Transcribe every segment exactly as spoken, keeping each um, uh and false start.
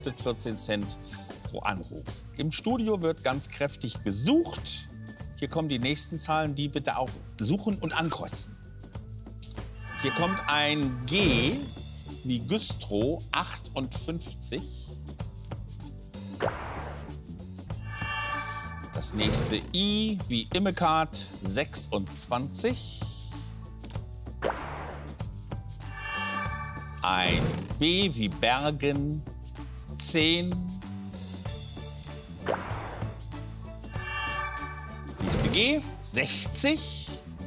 vierzehn Cent pro Anruf. Im Studio wird ganz kräftig gesucht. Hier kommen die nächsten Zahlen, die bitte auch suchen und ankreuzen. Hier kommt ein G wie Güstrow, achtundfünfzig. Das nächste I wie Immekart, sechsundzwanzig. Ein B wie Bergen, zehn. Nächste G, sechzig.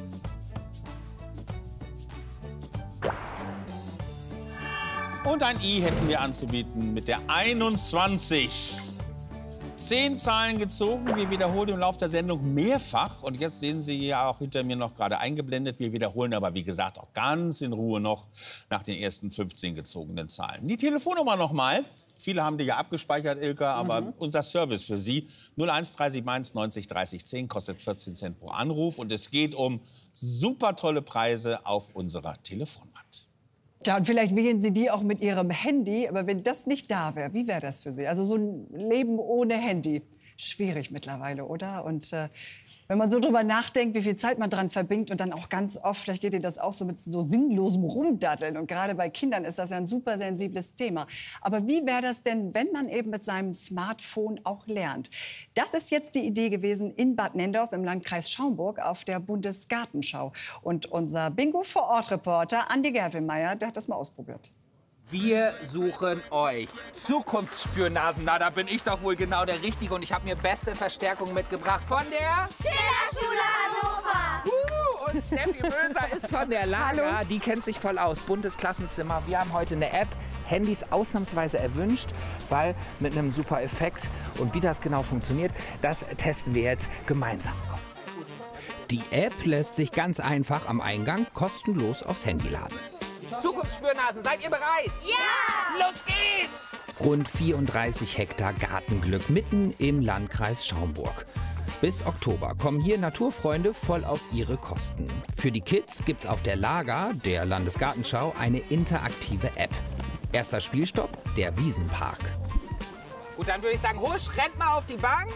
Und ein I hätten wir anzubieten mit der einundzwanzig. Zehn Zahlen gezogen. Wir wiederholen im Laufe der Sendung mehrfach. Und jetzt sehen Sie ja auch hinter mir noch gerade eingeblendet. Wir wiederholen aber, wie gesagt, auch ganz in Ruhe noch nach den ersten fünfzehn gezogenen Zahlen. Die Telefonnummer noch mal. Viele haben die ja abgespeichert, Ilka, aber mhm. unser Service für Sie. null eins drei sieben eins neunzig dreißig zehn kostet vierzehn Cent pro Anruf. Und es geht um super tolle Preise auf unserer Telefonwand. Ja, und vielleicht wählen Sie die auch mit Ihrem Handy. Aber wenn das nicht da wäre, wie wäre das für Sie? Also so ein Leben ohne Handy. Schwierig mittlerweile, oder? Und äh, wenn man so drüber nachdenkt, wie viel Zeit man dran verbringt und dann auch ganz oft, vielleicht geht Ihnen das auch so mit so sinnlosem Rumdaddeln. Und gerade bei Kindern ist das ja ein super sensibles Thema. Aber wie wäre das denn, wenn man eben mit seinem Smartphone auch lernt? Das ist jetzt die Idee gewesen in Bad Nenndorf im Landkreis Schaumburg auf der Bundesgartenschau. Und unser Bingo-Vor-Ort-Reporter Andi Gerfelmeier, der hat das mal ausprobiert. Wir suchen euch. Zukunftsspürnasen, na, da bin ich doch wohl genau der Richtige. Und ich habe mir beste Verstärkung mitgebracht von der Schillerschule Hannover. Uh, und Steffi Möser ist von der Lager. Die kennt sich voll aus. Buntes Klassenzimmer. Wir haben heute eine App. Handys ausnahmsweise erwünscht, weil mit einem super Effekt. Und wie das genau funktioniert, das testen wir jetzt gemeinsam. Die App lässt sich ganz einfach am Eingang kostenlos aufs Handy laden. Zukunftsspürnasen, seid ihr bereit? Ja! Los geht's! Rund vierunddreißig Hektar Gartenglück mitten im Landkreis Schaumburg. Bis Oktober kommen hier Naturfreunde voll auf ihre Kosten. Für die Kids gibt's auf der Lager, der Landesgartenschau, eine interaktive App. Erster Spielstopp, der Wiesenpark. Gut, dann würde ich sagen, husch, rennt mal auf die Bank.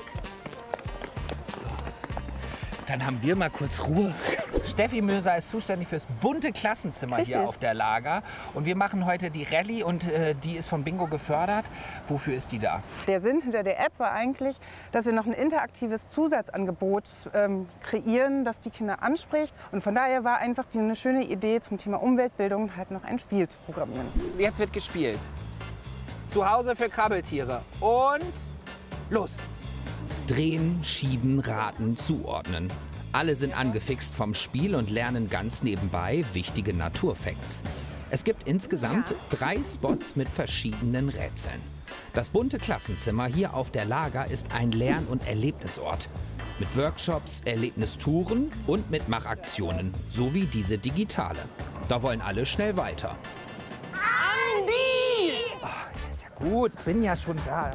So. Dann haben wir mal kurz Ruhe. Steffi Möser ist zuständig fürs bunte Klassenzimmer Richtig. hier auf der Lager. Und wir machen heute die Rallye und äh, die ist von Bingo gefördert. Wofür ist die da? Der Sinn hinter der App war eigentlich, dass wir noch ein interaktives Zusatzangebot ähm, kreieren, das die Kinder anspricht. Und von daher war einfach die, eine schöne Idee zum Thema Umweltbildung, halt noch ein Spiel zu programmieren. Jetzt wird gespielt. Zu Hause für Krabbeltiere. Und los! Drehen, schieben, raten, zuordnen. Alle sind angefixt vom Spiel und lernen ganz nebenbei wichtige Naturfacts. Es gibt insgesamt drei Spots mit verschiedenen Rätseln. Das bunte Klassenzimmer hier auf der Lager ist ein Lern- und Erlebnisort. Mit Workshops, Erlebnistouren und Mitmachaktionen, sowie diese digitale. Da wollen alle schnell weiter. Andi! Oh, ist ja gut, bin ja schon da.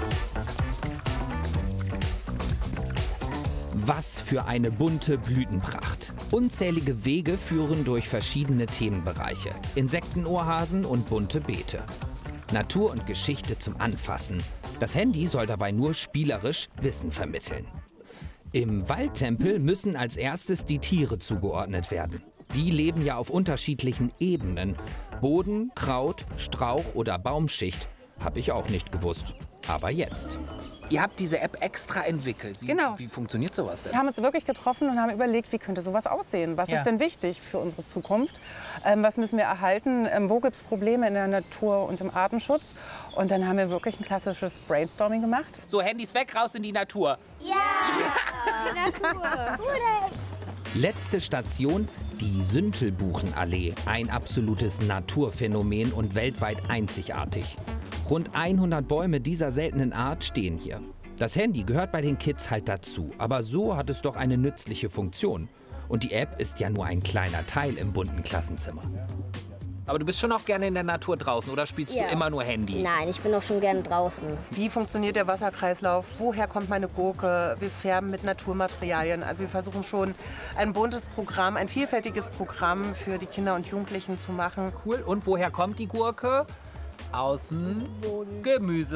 Was für eine bunte Blütenpracht. Unzählige Wege führen durch verschiedene Themenbereiche. Insektenohrhasen und bunte Beete. Natur und Geschichte zum Anfassen. Das Handy soll dabei nur spielerisch Wissen vermitteln. Im Waldtempel müssen als erstes die Tiere zugeordnet werden. Die leben ja auf unterschiedlichen Ebenen. Boden, Kraut, Strauch oder Baumschicht. Habe ich auch nicht gewusst. Aber jetzt. Ihr habt diese App extra entwickelt. Wie, Genau. Wie funktioniert sowas denn? Wir haben uns wirklich getroffen und haben überlegt, wie könnte sowas aussehen? Was Ja. ist denn wichtig für unsere Zukunft? Ähm, was müssen wir erhalten? Ähm, wo gibt es Probleme in der Natur und im Artenschutz? Und dann haben wir wirklich ein klassisches Brainstorming gemacht. So, Handys weg, raus in die Natur. Ja! Natur! Letzte Station, die Süntelbuchenallee. Ein absolutes Naturphänomen und weltweit einzigartig. Rund hundert Bäume dieser seltenen Art stehen hier. Das Handy gehört bei den Kids halt dazu, aber so hat es doch eine nützliche Funktion. Und die App ist ja nur ein kleiner Teil im bunten Klassenzimmer. Aber du bist schon auch gerne in der Natur draußen, oder spielst Ja. du immer nur Handy? Nein, ich bin auch schon gerne draußen. Wie funktioniert der Wasserkreislauf? Woher kommt meine Gurke? Wir färben mit Naturmaterialien. Also wir versuchen schon ein buntes Programm, ein vielfältiges Programm für die Kinder und Jugendlichen zu machen. Cool. Und woher kommt die Gurke? Aus dem Gemüse.